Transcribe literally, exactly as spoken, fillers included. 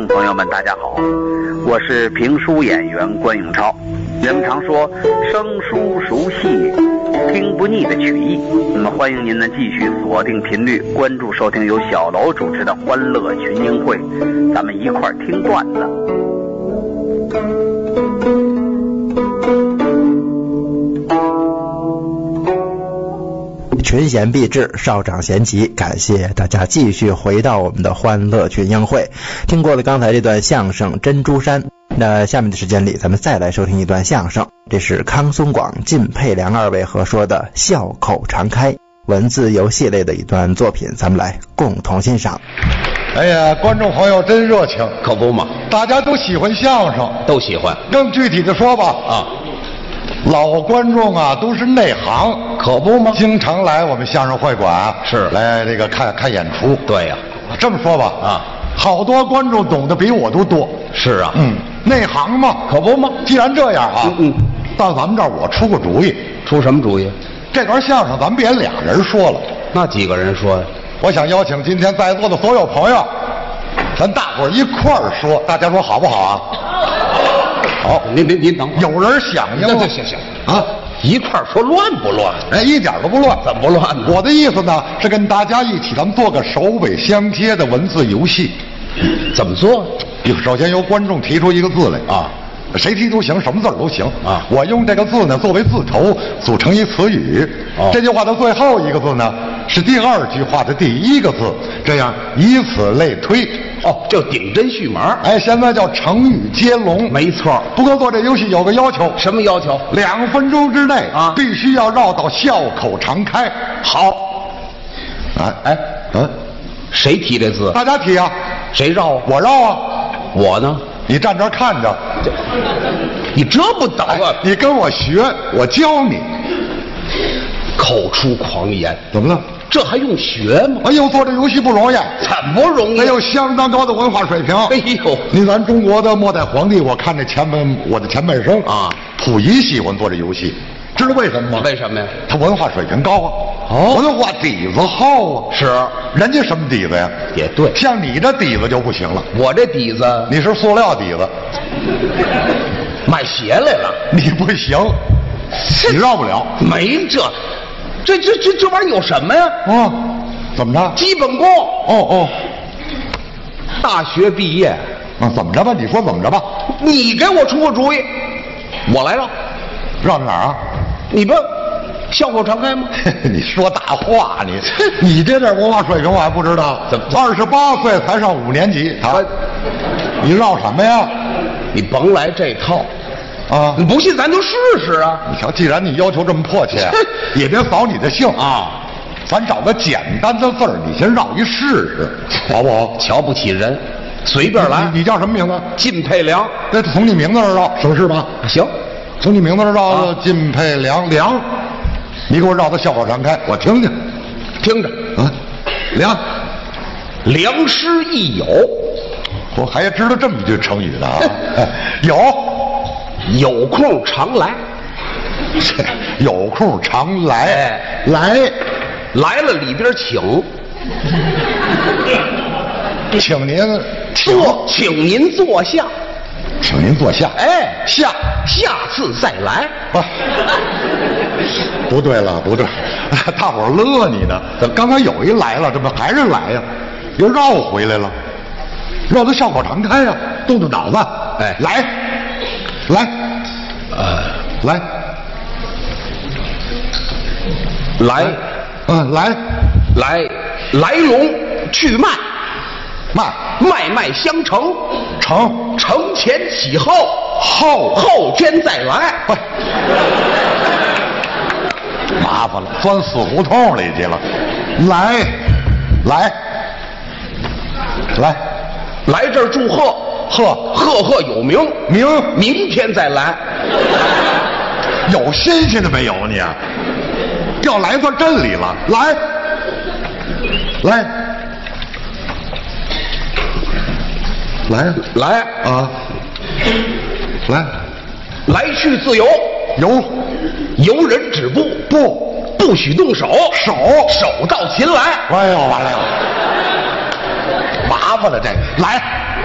众朋友们，大家好，我是评书演员关永超。人们常说生疏熟悉，听不腻的曲艺。那么欢迎您呢继续锁定频率，关注收听由小楼主持的欢乐群英会，咱们一块儿听段子。 群贤毕至，少长咸集，感谢大家继续回到我们的欢乐群英会。听过了刚才这段相声《珍珠山》，那下面的时间里咱们再来收听一段相声，这是康松广、靳佩良二位合说的笑口常开，文字游戏类的一段作品，咱们来共同欣赏。 哎呀，观众朋友真热情， 可不嘛， 大家都喜欢相声， 都喜欢。 更具体的说吧， 啊， 老观众啊都是内行， 可不吗？ 经常来我们相声会馆， 是来这个看看演出。 对呀、 啊，这么说吧， 啊， 好多观众懂得比我都多。 是啊， 嗯，内行嘛， 可不吗？ 既然这样啊， 嗯嗯， 到咱们这儿我出个主意。 出什么主意？ 这段相声咱们别俩人说了， 那几个人说呀？ 我想邀请今天在座的所有朋友，咱大伙儿一块儿说，大家说好不好啊？好， 您您您等会儿， 有人响应吗？ 行行行啊， 一块儿说乱不乱？ 哎，一点都不乱。 怎么不乱呢？ 我的意思呢是跟大家一起，咱们做个首尾相贴的文字游戏。 怎么做？ 首先由观众提出一个字来啊， 谁提都行，什么字儿都行啊。 我用这个字呢作为字头，组成一词语。 哦， 这句话的最后一个字呢是第二句话的第一个字，这样以此类推。 哦，就顶针续麻。 哎，现在叫成语接龙。 没错。 不过做这游戏有个要求。 什么要求？ 两分钟之内啊， 必须要绕到笑口常开。 好。 哎哎嗯， 谁提这字？ 大家提啊。 谁绕啊？ 我绕啊。 我呢？ 你站这儿看着。 你这不倒啊、 哎？你跟我学，我教你。 口出狂言， 怎么了？ 这还用学吗？ 哎呦，做这游戏不容易， 怎么不容易？ 得有相当高的文化水平。 哎呦， 你咱中国的末代皇帝，我看这前半我的前半生啊， 溥仪喜欢做这游戏，知道为什么吗？ 为什么呀？ 他文化水平高啊， 哦， 文化底子厚啊。 是， 人家什么底子呀？ 也对， 像你这底子就不行了。 我这底子， 你是塑料底子， 买鞋来了。 你不行，你绕不了。 没这。这这这这玩意儿有什么呀？ 啊，怎么着？ 基本功。 哦哦， 大学毕业。 啊，怎么着吧？你说怎么着吧？ 你给我出个主意，我来绕。 绕到哪儿啊？ 你不笑口常开吗？ 你说大话，你你这点文化水平我还不知道。 怎么？ 二十八岁才上五年级啊？你绕什么呀？ 你甭来这套。 啊！ 你不信咱就试试啊！ 你瞧，既然你要求这么迫切，也别扫你的兴啊。 咱找个简单的字儿，你先绕一试试，好不好？ 瞧不起人，随便来。 你, 你叫什么名字？ 靳佩良。 那从你名字这绕，省事吧？ 行， 从你名字这绕，啊、靳佩良良，你给我绕到笑口常开，我听听， 听着啊，良， 良师益友。 我还知道这么一句成语呢啊，有。 有空常来， 有空常来， 哎、 来， 来了里边请， 请您坐，请您坐下， 请您坐下， 哎， 下， 下次再来。 啊，不对了，不对，大伙儿乐你呢。刚才有一来了，这不还是来呀？又绕回来了，绕到笑口常开呀，动动脑子， 哎， 来。来，呃，来， 来， 嗯，来， 来，来龙去脉， 脉， 脉脉相承， 承， 承前启后， 后， 后天再来。 喂，麻烦了，钻死胡同里去了。来，来，来， 来这儿祝贺。 贺赫赫有名， 名明天再来。 有新鲜的没有你啊？要来到镇里了，来，来，来来啊，来， 来去自由， 由由人止步， 不不许动手， 手手到擒来。 哎呦，完了，麻烦了这个，来。